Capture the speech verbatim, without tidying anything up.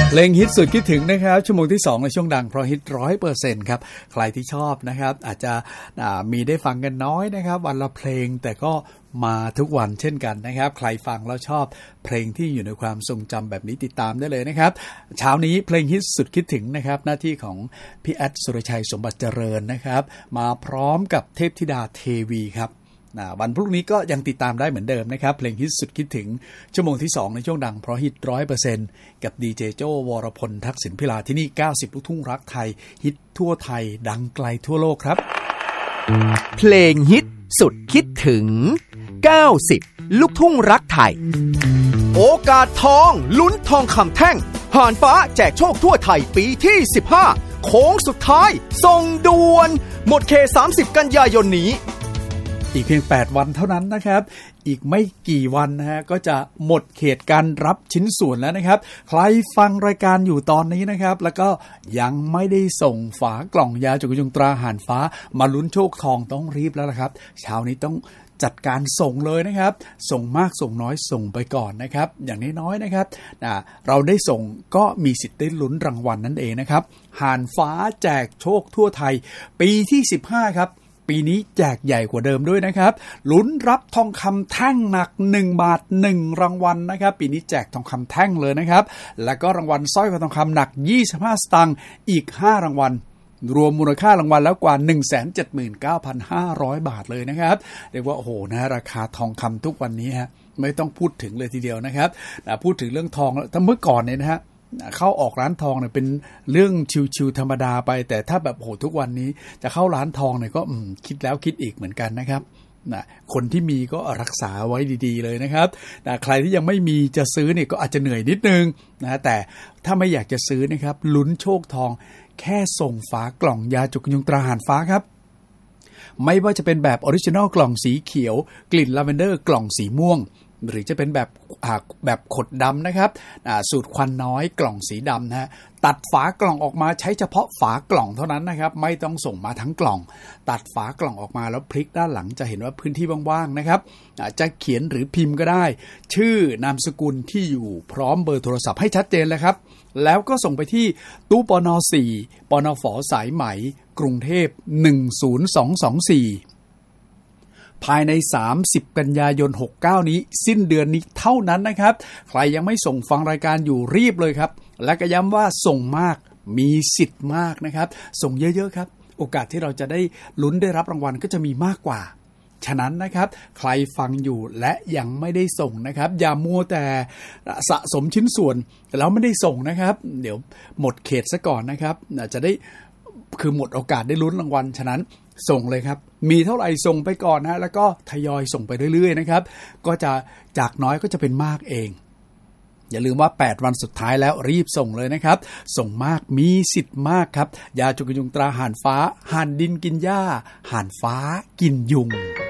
เพลงฮิตสุดคิดถึงนะครับชั่วโมงที่สองในช่วงดังเพราะฮิต ร้อยเปอร์เซ็นต์ ครับใครที่ชอบนะครับอาจจะมีได้ฟังกันน้อยนะครับวันละเพลงแต่ก็มาทุกวันเช่นกันนะครับใครฟังแล้วชอบเพลงที่อยู่ในความทรงจำแบบนี้ติดตามได้เลยนะครับเช้านี้เพลงฮิตสุดคิดถึงนะครับหน้าที่ของพี่แอดสุรชัยสมบัติเจริญนะครับมาพร้อมกับเทพธิดาเทวีครับวันพรุ่งนี้ก็ยังติดตามได้เหมือนเดิมนะครับเพลงฮิตสุดคิดถึงชั่วโมงที่สองในช่วงดังเพราะฮิต ร้อยเปอร์เซ็นต์ กับดีเจโจ้วรพลทักษิณพิลาที่นี่เก้าสิบลูกทุ่งรักไทยฮิตทั่วไทยดังไกลทั่วโลกครับเพลงฮิตสุดคิดถึงเก้าสิบลูกทุ่งรักไทยโอกาสทองลุ้นทองคำแท่งห่านฟ้าแจกโชคทั่วไทยปีที่สิบห้าโค้งสุดท้ายส่งด่วนหมดเขตสามสิบกันยายนนี้อีกเพียงแปดวันเท่านั้นนะครับอีกไม่กี่วันนะฮะก็จะหมดเขตการรับชิ้นส่วนแล้วนะครับใครฟังรายการอยู่ตอนนี้นะครับแล้วก็ยังไม่ได้ส่งฝากล่องยาจุกยุงตราห่านฟ้ามาลุ้นโชคทองต้องรีบแล้วละครับเช้านี้ต้องจัดการส่งเลยนะครับส่งมากส่งน้อยส่งไปก่อนนะครับอย่างน้อยๆนะครับเราได้ส่งก็มีสิทธิ์ได้ลุ้นรางวัลนั่นเองนะครับห่านฟ้าแจกโชคทั่วไทยปีที่สิบห้าครับปีนี้แจกใหญ่กว่าเดิมด้วยนะครับลุ้นรับทองคำแท่งหนักหนึ่งบาทหนึ่งรางวัลนะครับปีนี้แจกทองคำแท่งเลยนะครับแล้วก็รางวัลสร้อยคอทองคำหนักยี่สิบห้าสตางค์อีกห้ารางวัลรวมมูลค่ารางวัลแล้วกว่า หนึ่งแสนเจ็ดหมื่นเก้าพันห้าร้อย บาทเลยนะครับเรียกว่าโอ้โหนะราคาทองคำทุกวันนี้ฮะไม่ต้องพูดถึงเลยทีเดียวนะครับพูดถึงเรื่องทองถ้าเมื่อก่อนเนี่ยนะฮะเข้าออกร้านทองเนี่ยเป็นเรื่องชิวๆธรรมดาไปแต่ถ้าแบบโหทุกวันนี้จะเข้าร้านทองเนี่ยก็คิดแล้วคิดอีกเหมือนกันนะครับนะคนที่มีก็รักษาไว้ดีๆเลยนะครับนะใครที่ยังไม่มีจะซื้อเนี่ยก็อาจจะเหนื่อยนิดนึงนะแต่ถ้าไม่อยากจะซื้อนะครับลุ้นโชคทองแค่ส่งฝากล่องยาจุกยุงตราห่านฟ้าครับไม่ว่าจะเป็นแบบออริจินัลกล่องสีเขียวกลิ่นลาเวนเดอร์กล่องสีม่วงหรือจะเป็นแบบแบบขดดำนะครับสูตรควันน้อยกล่องสีดำนะฮะตัดฝากล่องออกมาใช้เฉพาะฝากล่องเท่านั้นนะครับไม่ต้องส่งมาทั้งกล่องตัดฝากล่องออกมาแล้วพลิกด้านหลังจะเห็นว่าพื้นที่ว่างๆนะครับจะเขียนหรือพิมพ์ก็ได้ชื่อนามสกุลที่อยู่พร้อมเบอร์โทรศัพท์ให้ชัดเจนเลยครับแล้วก็ส่งไปที่ตู้ปนสี่ปนฝสายไหมกรุงเทพหนึ่งศูนย์สองสองสี่ภายในสามสิบกันยายนหกสิบเก้านี้สิ้นเดือนนี้เท่านั้นนะครับใครยังไม่ส่งฟังรายการอยู่รีบเลยครับและก็ย้ำว่าส่งมากมีสิทธิ์มากนะครับส่งเยอะๆครับโอกาสที่เราจะได้ลุ้นได้รับรางวัลก็จะมีมากกว่าฉะนั้นนะครับใครฟังอยู่และยังไม่ได้ส่งนะครับอย่ามัวแต่สะสมชิ้นส่วนแล้วไม่ได้ส่งนะครับเดี๋ยวหมดเขตซะก่อนนะครับจะได้คือหมดโอกาสได้ลุ้นรางวัลฉะนั้นส่งเลยครับมีเท่าไหร่ส่งไปก่อนนะแล้วก็ทยอยส่งไปเรื่อยๆนะครับก็จะจากน้อยก็จะเป็นมากเองอย่าลืมว่าแปดวันสุดท้ายแล้วรีบส่งเลยนะครับส่งมากมีสิทธิ์มากครับยาจุกยุงตราห่านฟ้าห่านดินกินหญ้าห่านฟ้ากินยุง